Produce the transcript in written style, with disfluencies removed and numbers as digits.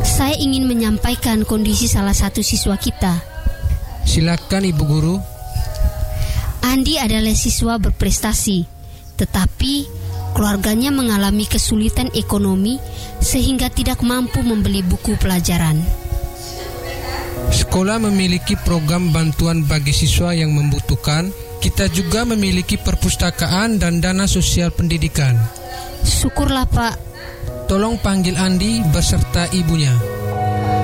Saya ingin menyampaikan kondisi salah satu siswa kita. Silakan Ibu Guru. Andi adalah siswa berprestasi, tetapi keluarganya mengalami kesulitan ekonomi sehingga tidak mampu membeli buku pelajaran. Sekolah memiliki program bantuan bagi siswa yang membutuhkan. Kita juga memiliki perpustakaan dan dana sosial pendidikan. Syukurlah Pak. Tolong panggil Andi beserta ibunya.